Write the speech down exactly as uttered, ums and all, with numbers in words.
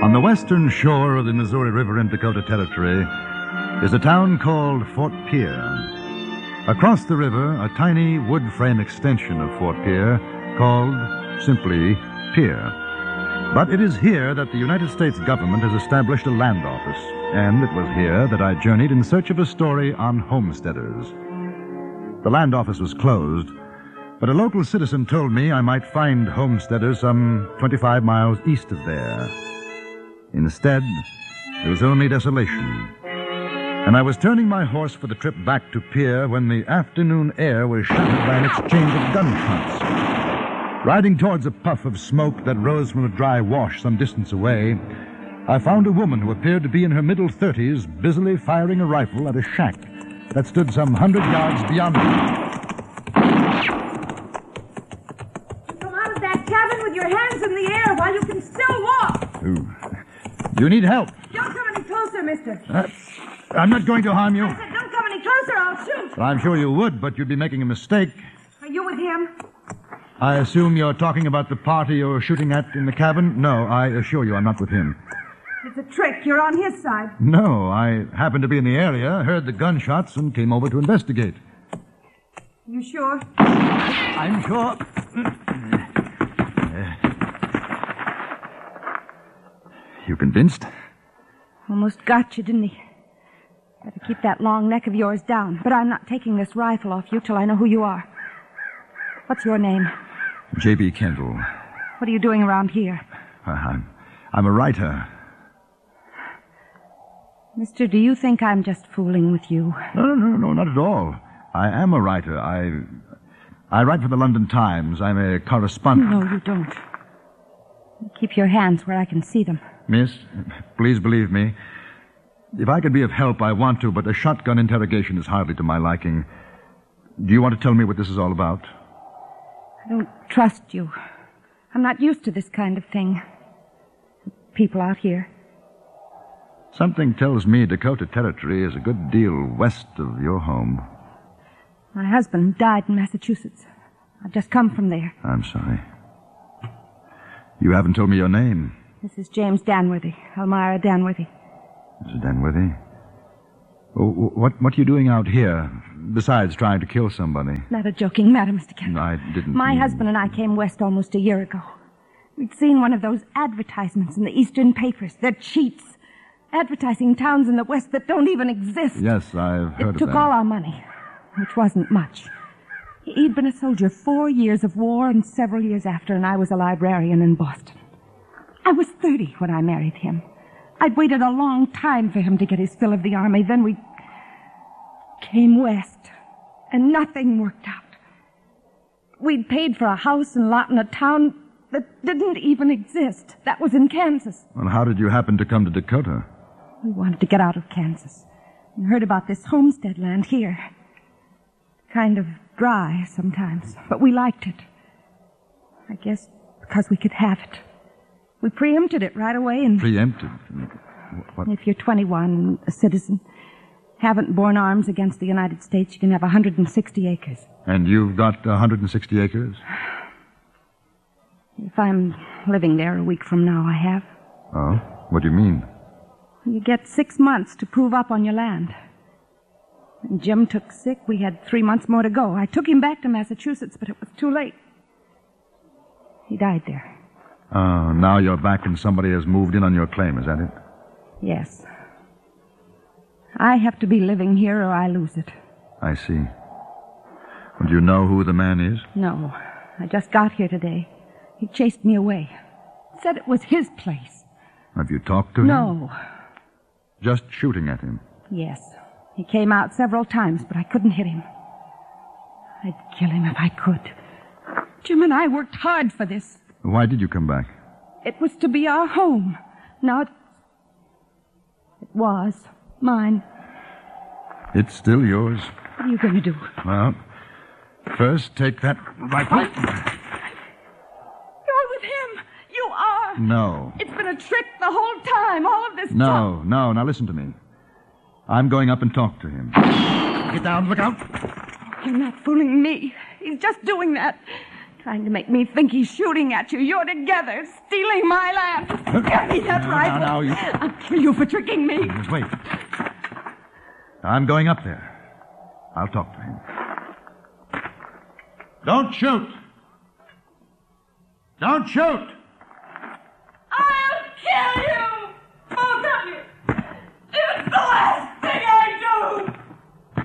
On the western shore of the Missouri River in Dakota Territory is a town called Fort Pierre. Across the river, a tiny wood frame extension of Fort Pierre called simply Pierre. But it is here that the United States government has established a land office, and it was here that I journeyed in search of a story on homesteaders. The land office was closed, but a local citizen told me I might find homesteaders some twenty-five miles east of there. Instead, there was only desolation. And I was turning my horse for the trip back to Pierre when the afternoon air was shattered by an exchange of gunshots. Riding towards a puff of smoke that rose from a dry wash some distance away, I found a woman who appeared to be in her middle thirties busily firing a rifle at a shack that stood some hundred yards beyond me. Come out of that cabin with your hands in the air while you can still walk. Ooh. Do you need help? Don't come any closer, mister. Uh, I'm not going to harm you. I said don't come any closer, I'll shoot. I'm sure you would, but you'd be making a mistake. Are you with him? I assume you're talking about the party you're shooting at in the cabin? No, I assure you I'm not with him. It's a trick. You're on his side. No, I happened to be in the area, heard the gunshots, and came over to investigate. You sure? I'm sure. You convinced? Almost got you, didn't he? Better keep that long neck of yours down. But I'm not taking this rifle off you till I know who you are. What's your name? J B. Kendall. What are you doing around here? I'm, I'm a writer. Mister, do you think I'm just fooling with you? No, no, no, no, not at all. I am a writer. I I write for the London Times. I'm a correspondent. No, you don't. Keep your hands where I can see them. Miss, please believe me. If I could be of help, I want to, but a shotgun interrogation is hardly to my liking. Do you want to tell me what this is all about? I don't trust you. I'm not used to this kind of thing. People out here. Something tells me Dakota Territory is a good deal west of your home. My husband died in Massachusetts. I've just come from there. I'm sorry. You haven't told me your name. This is James Danworthy, Elmira Danworthy. Missus Danworthy? Oh, what, what are you doing out here, besides trying to kill somebody? Not a joking matter, Mister Kendall. I didn't... My mean... husband and I came west almost a year ago. We'd seen one of those advertisements in the eastern papers. They're cheats. Advertising towns in the west that don't even exist. Yes, I've heard it of that. It took all our money, which wasn't much. He'd been a soldier four years of war and several years after, and I was a librarian in Boston. I was thirty when I married him. I'd waited a long time for him to get his fill of the army. Then we came west, and nothing worked out. We'd paid for a house and lot in a town that didn't even exist. That was in Kansas. Well, how did you happen to come to Dakota? We wanted to get out of Kansas and heard about this homestead land here. Kind of dry sometimes, but we liked it. I guess because we could have it. We preempted it right away and... Preempted? What? If you're twenty-one and a citizen, haven't borne arms against the United States, you can have one hundred sixty acres. And you've got one hundred sixty acres? If I'm living there a week from now, I have. Oh? What do you mean? You get six months to prove up on your land. When Jim took sick, we had three months more to go. I took him back to Massachusetts, but it was too late. He died there. Oh, now you're back and somebody has moved in on your claim, is that it? Yes. I have to be living here or I lose it. I see. Well, do you know who the man is? No. I just got here today. He chased me away. Said it was his place. Have you talked to him? No. Just shooting at him? Yes. He came out several times, but I couldn't hit him. I'd kill him if I could. Jim and I worked hard for this. Why did you come back? It was to be our home. Now it's... It was mine. It's still yours. What are you going to do? Well, first take that rifle. You're with him. You are. No. It's been a trick the whole time, all of this No, talk. no. Now listen to me. I'm going up and talk to him. Get down, look out. You're not fooling me. He's just doing that. Trying to make me think he's shooting at you. You're together, stealing my land. Give me that No, rifle. no, no, you- I'll kill you for tricking me. Just wait. I'm going up there. I'll talk to him. Don't shoot! Don't shoot! I'll kill you!